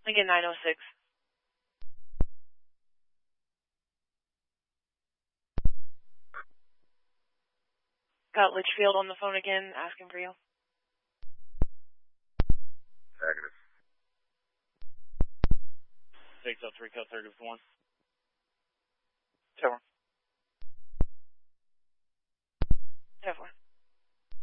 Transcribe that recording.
Lincoln 906. Got Litchfield on the phone again, asking for you. Negative. 603, code 31. Tower.